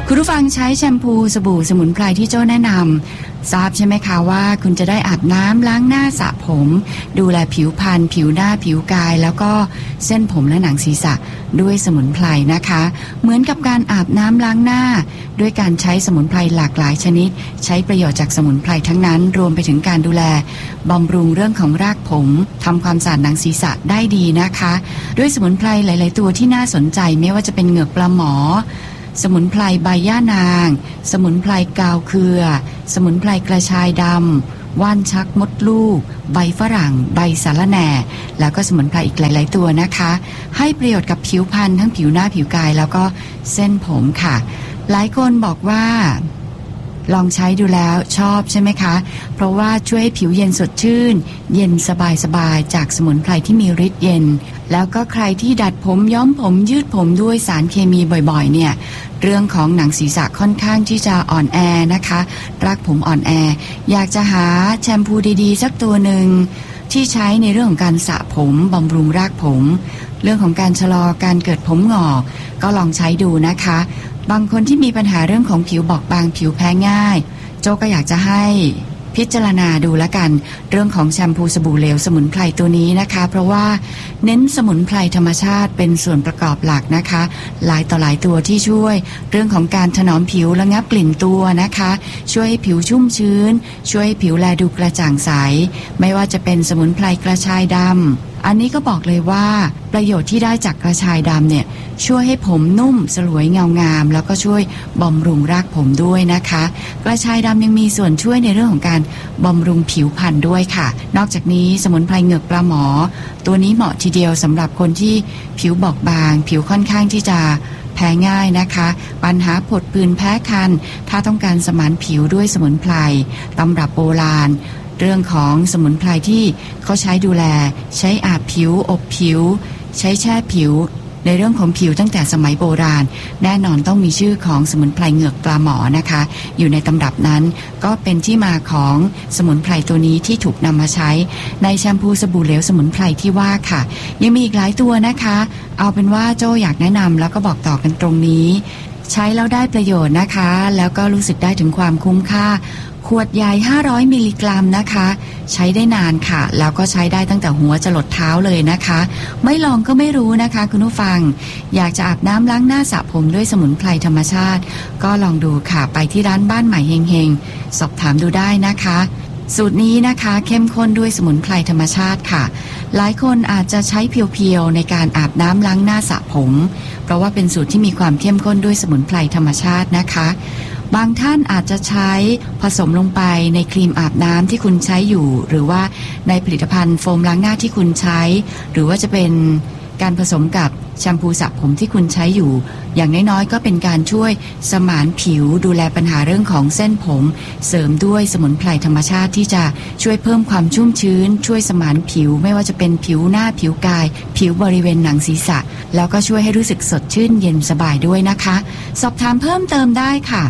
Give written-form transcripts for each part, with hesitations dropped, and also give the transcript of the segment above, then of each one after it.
คุณผู้ฟังใช้แชมพูสบู่สมุนไพรที่โจ้แนะนำทราบใช่ไหมคะว่าคุณจะได้อาบน้ำล้างหน้าสระผมดูแลผิวพรรณผิวหน้าผิวกายแล้วก็เส้นผมและหนังศีรษะด้วยสมุนไพรนะคะเหมือนกับการอาบน้ำล้างหน้าด้วยการใช้สมุนไพรหลากหลายชนิดใช้ประโยชน์จากสมุนไพรทั้งนั้นรวมไปถึงการดูแลบำรุงเรื่องของรากผมทำความสะอาดหนังศีรษะได้ดีนะคะด้วยสมุนไพรหลายๆตัวที่น่าสนใจไม่ว่าจะเป็นเหงือกปลาหมอสมุนไพรใบย่านางสมุนไพรกาวเครือสมุนไพรกระชายดำว่านชักมดลูกใบฝรั่งใบสะระแหน่แล้วก็สมุนไพรอีกหลายๆตัวนะคะให้ประโยชน์กับผิวพรรณทั้งผิวหน้าผิวกายแล้วก็เส้นผมค่ะหลายคนบอกว่าลองใช้ดูแล้วชอบใช่ไหมคะเพราะว่าช่วยให้ผิวเย็นสดชื่นเย็นสบายๆจากสมุนไพรที่มีฤทธิ์เย็นแล้วก็ใครที่ดัดผมย้อมผมยืดผมด้วยสารเคมีบ่อยๆเนี่ยเรื่องของหนังศีรษะค่อนข้างที่จะอ่อนแอนะคะรากผมอ่อนแออยากจะหาแชมพูดีๆสักตัวหนึ่งที่ใช้ในเรื่องของการสระผมบำรุงรากผมเรื่องของการชะลอการเกิดผมงอกก็ลองใช้ดูนะคะบางคนที่มีปัญหาเรื่องของผิวบอบบางผิวแพ้ง่ายโจก็อยากจะให้พิจารณาดูละกันเรื่องของแชมพูสบู่เหลวสมุนไพรตัวนี้นะคะเพราะว่าเน้นสมุนไพรธรรมชาติเป็นส่วนประกอบหลักนะคะหลายต่อหลายตัวที่ช่วยเรื่องของการถนอมผิวระงับกลิ่นตัวนะคะช่วยให้ผิวชุ่มชื้นช่วยให้ผิวแลดูกระจ่างใสไม่ว่าจะเป็นสมุนไพรกระชายดำอันนี้ก็บอกเลยว่าประโยชน์ที่ได้จากกระชายดำเนี่ยช่วยให้ผมนุ่มสลวยเงางามแล้วก็ช่วยบำรุงรากผมด้วยนะคะกระชายดำยังมีส่วนช่วยในเรื่องของการบำรุงผิวพรรณด้วยค่ะนอกจากนี้สมุนไพรเหงือกปลาหมอตัวนี้เหมาะทีเดียวสำหรับคนที่ผิวบอบบางผิวค่อนข้างที่จะแพ้ง่ายนะคะปัญหาผดผื่นแพ้คันถ้าต้องการสมานผิวด้วยสมุนไพรตำรับโบราณเรื่องของสมุนไพรที่เขาใช้ดูแลใช้อาบผิวอบผิวใช้แช่ผิวในเรื่องของผิวตั้งแต่สมัยโบราณแน่นอนต้องมีชื่อของสมุนไพรเหงือกปลาหมอนะคะอยู่ในตำรับนั้นก็เป็นที่มาของสมุนไพรตัวนี้ที่ถูกนำมาใช้ในแชมพูสบู่เหลวสมุนไพรที่ว่าค่ะยังมีอีกหลายตัวนะคะเอาเป็นว่าโจ้อยากแนะนำแล้วก็บอกต่อกันตรงนี้ใช้แล้วได้ประโยชน์นะคะแล้วก็รู้สึกได้ถึงความคุ้มค่าขวดใหญ่500มิลลิกรัมนะคะใช้ได้นานค่ะแล้วก็ใช้ได้ตั้งแต่หัวจรดเท้าเลยนะคะไม่ลองก็ไม่รู้นะคะคุณผู้ฟังอยากจะอาบน้ำล้างหน้าสระผมด้วยสมุนไพรธรรมชาติก็ลองดูค่ะไปที่ร้านบ้านใหม่เฮงๆสอบถามดูได้นะคะสูตรนี้นะคะเข้มข้นด้วยสมุนไพรธรรมชาติค่ะหลายคนอาจจะใช้เพียวๆในการอาบน้ำล้างหน้าสระผมเพราะว่าเป็นสูตรที่มีความเข้มข้นด้วยสมุนไพรธรรมชาตินะคะบางท่านอาจจะใช้ผสมลงไปในครีมอาบน้ำที่คุณใช้อยู่หรือว่าในผลิตภัณฑ์โฟมล้างหน้าที่คุณใช้หรือว่าจะเป็นการผสมกับแชมพูสระผมที่คุณใช้อยู่อย่างน้อยๆก็เป็นการช่วยสมานผิวดูแลปัญหาเรื่องของเส้นผมเสริมด้วยสมุนไพรธรรมชาติที่จะช่วยเพิ่มความชุ่มชื้นช่วยสมานผิวไม่ว่าจะเป็นผิวหน้าผิวกายผิวบริเวณหนังศีรษะแล้วก็ช่วยให้รู้สึกสดชื่นเย็นสบายด้วยนะคะสอบถามเพิ่มเติมได้ค่ะ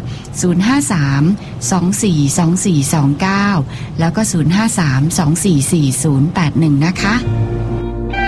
053-242429แล้วก็053-244-081นะคะ